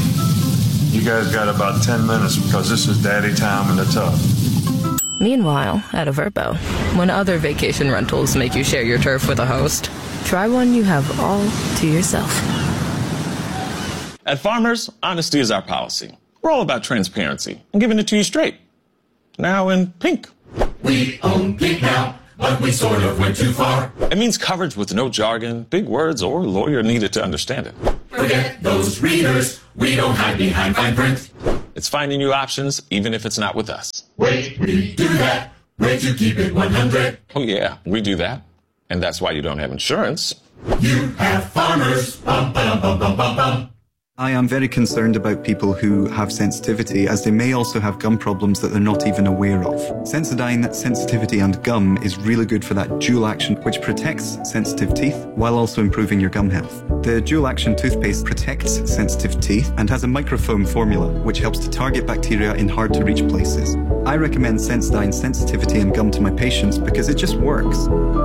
You guys got about ten minutes because this is daddy time in the tub. Meanwhile, at a Verbo, when other vacation rentals make you share your turf with a host, try one you have all to yourself. At Farmers, honesty is our policy. We're all about transparency and giving it to you straight. Now in pink. We own pink now, but we sort of went too far. It means coverage with no jargon, big words, or lawyer needed to understand it. Forget those readers. We don't hide behind fine print. It's finding new options, even if it's not with us. Wait, we do that. Way to keep it one hundred. Oh, yeah, we do that. And that's why you don't have insurance. You have Farmers. Bum, bum, bum, bum, bum, bum. I am very concerned about people who have sensitivity, as they may also have gum problems that they're not even aware of. Sensodyne Sensitivity and Gum is really good for that dual action, which protects sensitive teeth while also improving your gum health. The dual action toothpaste protects sensitive teeth and has a microfoam formula, which helps to target bacteria in hard to reach places. I recommend Sensodyne Sensitivity and Gum to my patients because it just works.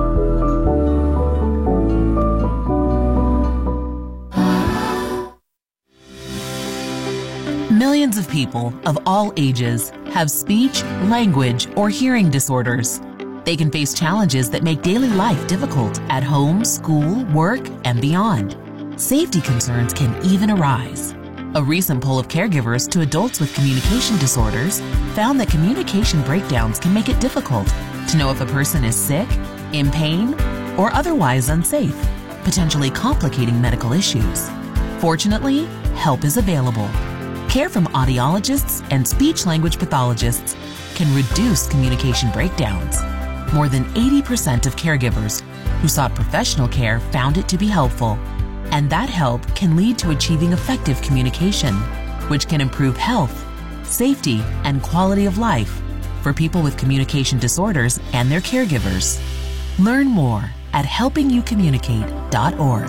Millions of people of all ages have speech, language, or hearing disorders. They can face challenges that make daily life difficult at home, school, work, and beyond. Safety concerns can even arise. A recent poll of caregivers to adults with communication disorders found that communication breakdowns can make it difficult to know if a person is sick, in pain, or otherwise unsafe, potentially complicating medical issues. Fortunately, help is available. Care from audiologists and speech-language pathologists can reduce communication breakdowns. More than eighty percent of caregivers who sought professional care found it to be helpful, and that help can lead to achieving effective communication, which can improve health, safety, and quality of life for people with communication disorders and their caregivers. Learn more at helping you communicate dot org.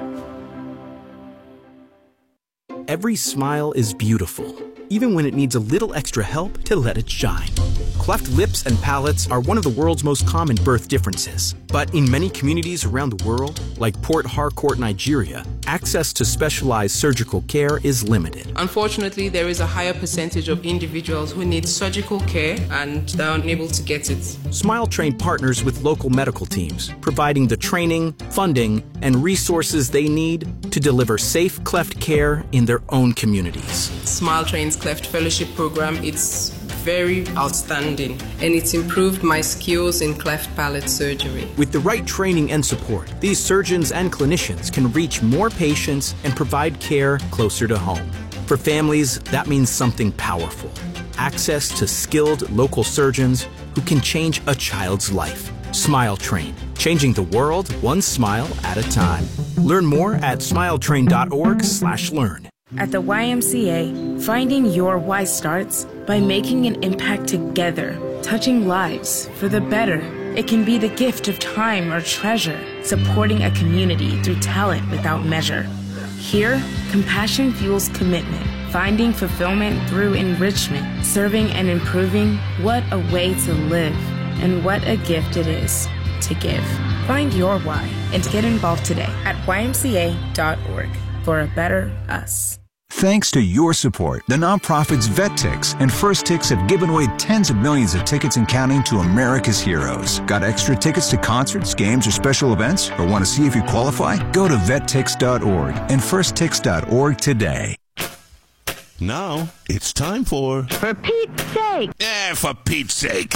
Every smile is beautiful, even when it needs a little extra help to let it shine. Cleft lips and palates are one of the world's most common birth differences. But in many communities around the world, like Port Harcourt, Nigeria, access to specialized surgical care is limited. Unfortunately, there is a higher percentage of individuals who need surgical care and are unable to get it. Smile Train partners with local medical teams, providing the training, funding, and resources they need to deliver safe cleft care in their own communities. Smile Train's Cleft Fellowship Program, it's very outstanding, and it's improved my skills in cleft palate surgery. With the right training and support, these surgeons and clinicians can reach more patients and provide care closer to home. For families, that means something powerful: access to skilled local surgeons who can change a child's life. Smile Train, changing the world one smile at a time. Learn more at smiletrain dot org slash learn. At the Y M C A, finding your why starts by making an impact together, touching lives for the better. It can be the gift of time or treasure, supporting a community through talent without measure. Here, compassion fuels commitment, finding fulfillment through enrichment, serving and improving. What a way to live, and what a gift it is to give. Find your why and get involved today at Y M C A dot org for a better us. Thanks to your support, the nonprofits VetTix and First Tix have given away tens of millions of tickets and counting to America's heroes. Got extra tickets to concerts, games, or special events? Or want to see if you qualify? Go to vet tix dot org and first tix dot org today. Now, it's time for... For Pete's sake! Eh, for Pete's sake!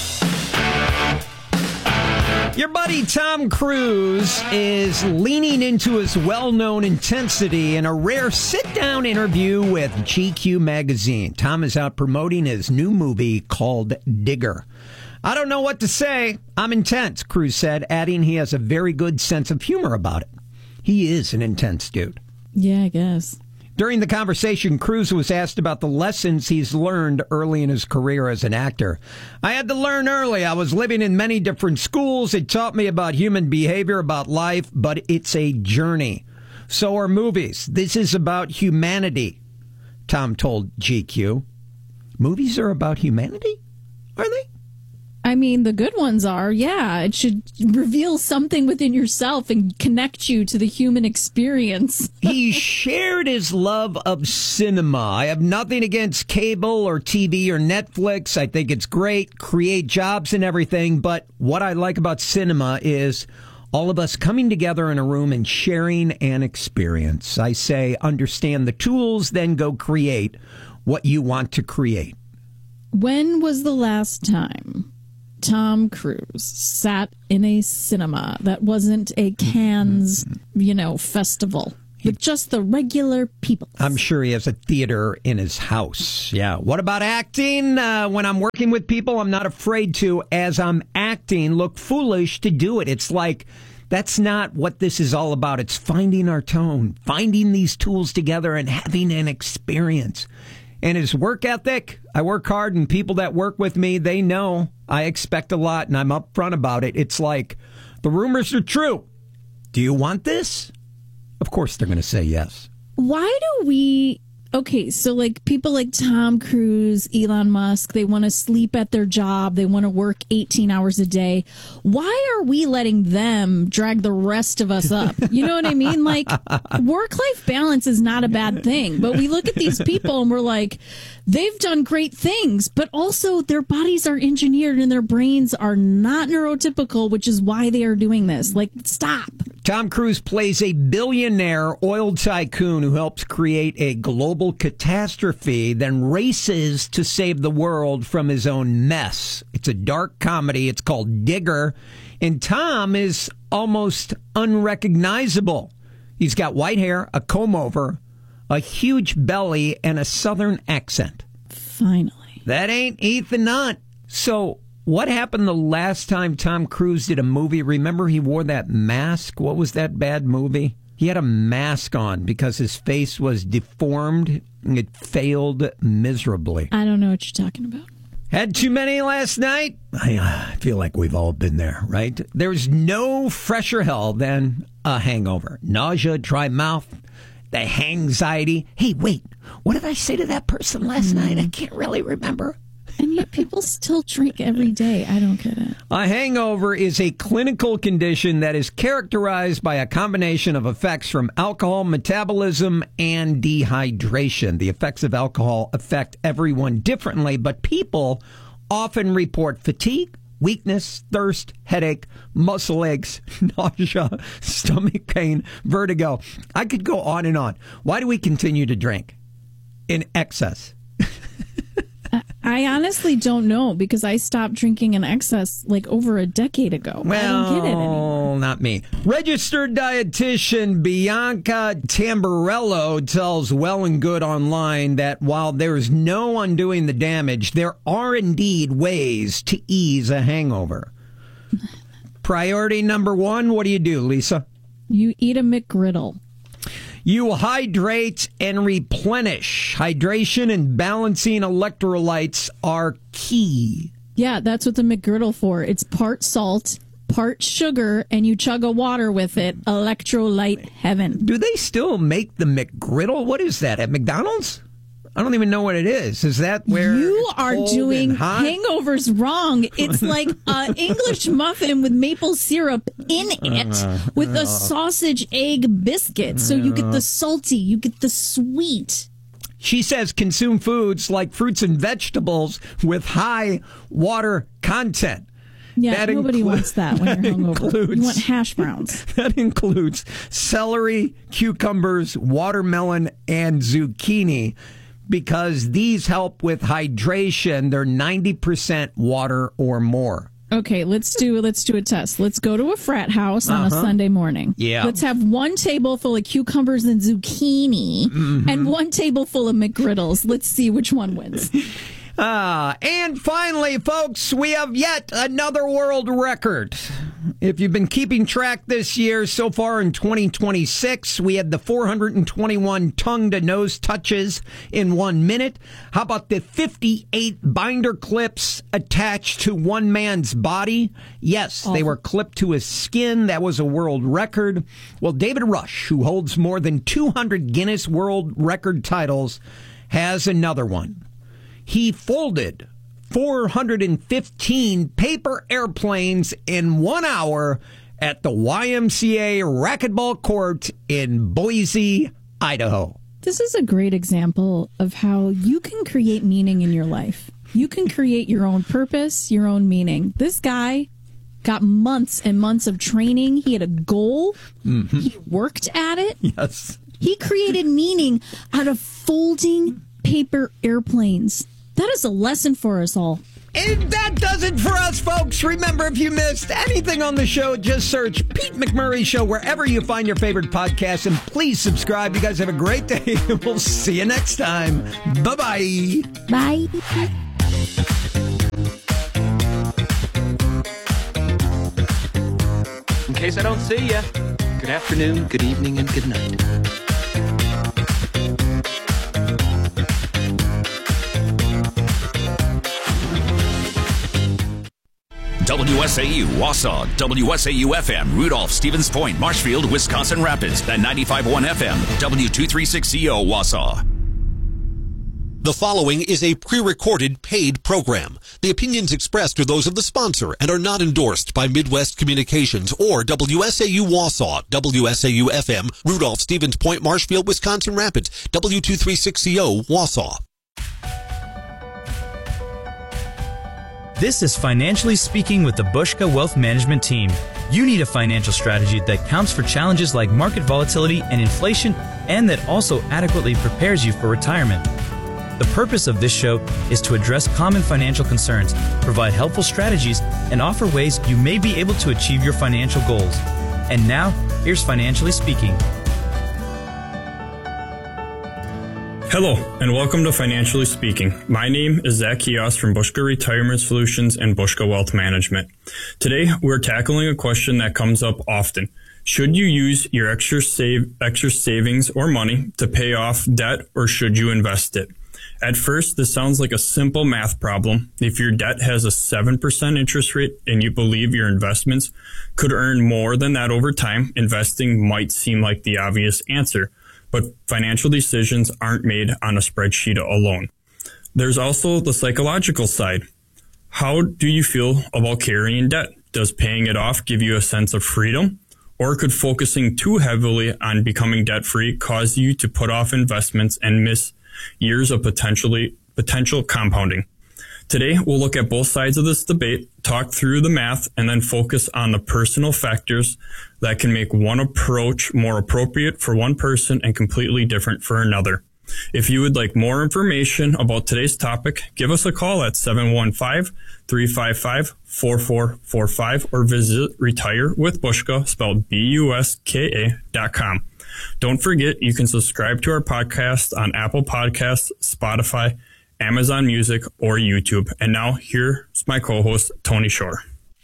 Your buddy Tom Cruise is leaning into his well-known intensity in a rare sit-down interview with G Q magazine. Tom is out promoting his new movie called Digger. I don't know what to say. I'm intense, Cruise said, adding he has a very good sense of humor about it. He is an intense dude. Yeah, I guess. During the conversation, Cruise was asked about the lessons he's learned early in his career as an actor. I had to learn early. I was living in many different schools. It taught me about human behavior, about life, but it's a journey. So are movies. This is about humanity, Tom told G Q. Movies are about humanity? Are they? I mean, the good ones are, yeah. It should reveal something within yourself and connect you to the human experience. He shared his love of cinema. I have nothing against cable or T V or Netflix. I think it's great, create jobs and everything. But what I like about cinema is all of us coming together in a room and sharing an experience. I say, understand the tools, then go create what you want to create. When was the last time Tom Cruise sat in a cinema that wasn't a Cannes, you know, festival with just the regular people? I'm sure he has a theater in his house. Yeah. What about acting? Uh, when I'm working with people, I'm not afraid to, as I'm acting, look foolish to do it. It's like, that's not what this is all about. It's finding our tone, finding these tools together and having an experience. And his work ethic, I work hard, and people that work with me, they know I expect a lot, and I'm upfront about it. It's like, the rumors are true. Do you want this? Of course they're going to say yes. Why do we... Okay, so like people like Tom Cruise, Elon Musk, they want to sleep at their job. They want to work eighteen hours a day. Why are we letting them drag the rest of us up? You know what I mean? Like, work-life balance is not a bad thing. But we look at these people and we're like, they've done great things, but also their bodies are engineered and their brains are not neurotypical, which is why they are doing this. Like, stop. Tom Cruise plays a billionaire oil tycoon who helps create a global catastrophe, then races to save the world from his own mess. It's a dark comedy. It's called Digger. And Tom is almost unrecognizable. He's got white hair, a comb over, a huge belly, and a southern accent. Finally. That ain't Ethan Hunt. So what happened the last time Tom Cruise did a movie? Remember he wore that mask? What was that bad movie? He had a mask on because his face was deformed. It failed miserably. I don't know what you're talking about. Had too many last night? I uh, feel like we've all been there, right? There's no fresher hell than a hangover. Nausea, dry mouth, the anxiety. Hey, wait, what did I say to that person last mm. night? I can't really remember. And yet people still drink every day. I don't get it. A hangover is a clinical condition that is characterized by a combination of effects from alcohol metabolism and dehydration. The effects of alcohol affect everyone differently, but people often report fatigue, weakness, thirst, headache, muscle aches, nausea, stomach pain, vertigo. I could go on and on. Why do we continue to drink in excess? I honestly don't know, because I stopped drinking in excess like over a decade ago. Well, I don't get it anymore. Not me. Registered dietitian Bianca Tamburello tells Well and Good Online that while there is no undoing the damage, there are indeed ways to ease a hangover. Priority number one, what do you do, Lisa? You eat a McGriddle. You hydrate and replenish. Hydration and balancing electrolytes are key. Yeah, that's what the McGriddle for. It's part salt, part sugar, and you chug a water with it. Electrolyte heaven. Do they still make the McGriddle? What is that, at McDonald's? I don't even know what it is. Is that where you are doing hangovers wrong? It's like an English muffin with maple syrup in it with a sausage egg biscuit. So you get the salty, you get the sweet. She says consume foods like fruits and vegetables with high water content. Yeah, that nobody inclu- wants that when you're hungover. Includes, you want hash browns. That includes celery, cucumbers, watermelon, and zucchini, because these help with hydration. They're ninety percent water or more. Okay, let's do let's do a test. Let's go to a frat house on uh-huh. a Sunday morning. Yeah. Let's have one table full of cucumbers and zucchini mm-hmm. and one table full of McGriddles. Let's see which one wins. Ah, and finally, folks, we have yet another world record. If you've been keeping track this year, so far in twenty twenty-six, we had the four hundred twenty-one tongue-to-nose touches in one minute. How about the fifty-eight binder clips attached to one man's body? Yes, oh. they were clipped to his skin. That was a world record. Well, David Rush, who holds more than two hundred Guinness World Record titles, has another one. He folded four hundred fifteen paper airplanes in one hour at the Y M C A Racquetball Court in Boise, Idaho. This is a great example of how you can create meaning in your life. You can create your own purpose, your own meaning. This guy got months and months of training. He had a goal. Mm-hmm. He worked at it. Yes. He created meaning out of folding paper airplanes. That is a lesson for us all. And that does it for us, folks. Remember, if you missed anything on the show, just search Pete McMurray Show wherever you find your favorite podcast. And please subscribe. You guys have a great day. We'll see you next time. Bye-bye. Bye. In case I don't see you, good afternoon, good evening, and good night. W S A U, Wausau, W S A U F M, Rudolph, Stevens Point, Marshfield, Wisconsin Rapids, and ninety-five point one F M, W two thirty-six C O, Wausau. The following is a pre-recorded paid program. The opinions expressed are those of the sponsor and are not endorsed by Midwest Communications or W S A U Wausau, W S A U F M, Rudolph, Stevens Point, Marshfield, Wisconsin Rapids, W two thirty-six C O, Wausau. This is Financially Speaking with the Bushka Wealth Management Team. You need a financial strategy that counts for challenges like market volatility and inflation, and that also adequately prepares you for retirement. The purpose of this show is to address common financial concerns, provide helpful strategies, and offer ways you may be able to achieve your financial goals. And now, here's Financially Speaking. Hello, and welcome to Financially Speaking. My name is Zach Kios from Bushka Retirement Solutions and Bushka Wealth Management. Today, we're tackling a question that comes up often. Should you use your extra save, extra savings or money to pay off debt, or should you invest it? At first, this sounds like a simple math problem. If your debt has a seven percent interest rate and you believe your investments could earn more than that over time, investing might seem like the obvious answer. But financial decisions aren't made on a spreadsheet alone. There's also the psychological side. How do you feel about carrying debt? Does paying it off give you a sense of freedom? Or could focusing too heavily on becoming debt-free cause you to put off investments and miss years of potentially potential compounding? Today, we'll look at both sides of this debate, talk through the math, and then focus on the personal factors that can make one approach more appropriate for one person and completely different for another. If you would like more information about today's topic, give us a call at seven one five, three five five, four four four five or visit Retire with Bushka, spelled B U S K A dot com. Don't forget, you can subscribe to our podcast on Apple Podcasts, Spotify, Amazon Music, or YouTube. And now, here's my co-host, Tony Shore.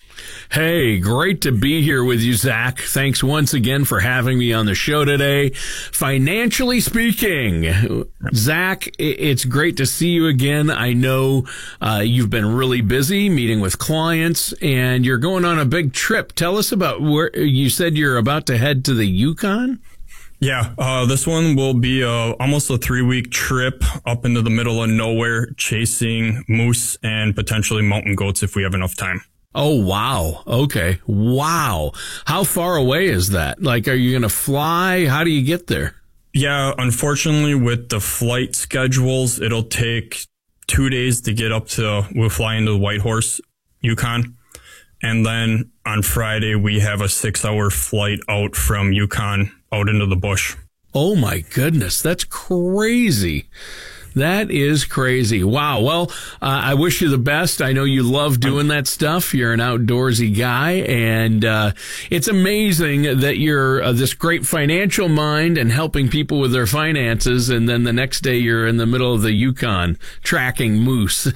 Hey, great to be here with you, Zach. Thanks once again for having me on the show today. Financially Speaking, Zach, it's great to see you again. I know uh, you've been really busy meeting with clients, and you're going on a big trip. Tell us about where you said you're about to head to the Yukon. Yeah, uh, this one will be uh, almost a three-week trip up into the middle of nowhere, chasing moose and potentially mountain goats if we have enough time. Oh, wow. Okay. Wow. How far away is that? Like, are you going to fly? How do you get there? Yeah, unfortunately, with the flight schedules, it'll take two days to get up to, we'll fly into the Whitehorse, Yukon. And then on Friday, we have a six-hour flight out from Yukon out into the bush. Oh, my goodness. That's crazy. That is crazy. Wow. Well, uh, I wish you the best. I know you love doing that stuff. You're an outdoorsy guy, and uh, it's amazing that you're uh, this great financial mind and helping people with their finances, and then the next day you're in the middle of the Yukon tracking moose.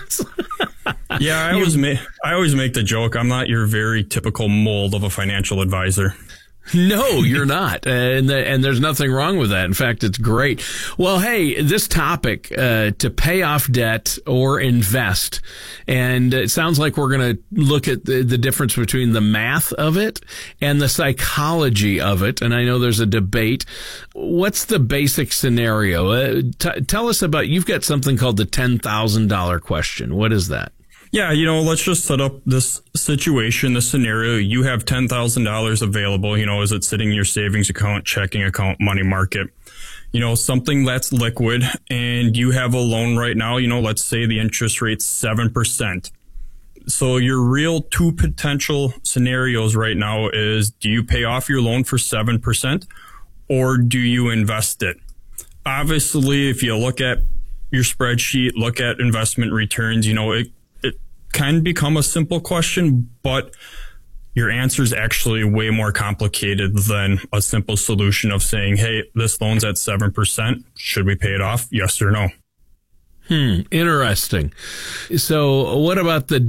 Yeah, I always make I always make the joke, I'm not your very typical mold of a financial advisor. No, you're not. And, the, and there's nothing wrong with that. In fact, it's great. Well, hey, this topic, uh, to pay off debt or invest. And it sounds like we're going to look at the, the difference between the math of it and the psychology of it. And I know there's a debate. What's the basic scenario? Uh, t- tell us about, you've got something called the ten thousand dollars question. What is that? Yeah, you know, let's just set up this situation, this scenario. You have ten thousand dollars available. You know, is it sitting in your savings account, checking account, money market? You know, something that's liquid, and you have a loan right now. You know, let's say the interest rate's seven percent. So your real two potential scenarios right now is, do you pay off your loan for seven percent or do you invest it? Obviously, if you look at your spreadsheet, look at investment returns, you know, it, it can become a simple question, but your answer is actually way more complicated than a simple solution of saying, hey, this loan's at seven percent. Should we pay it off? Yes or no? Hmm. Interesting. So what about the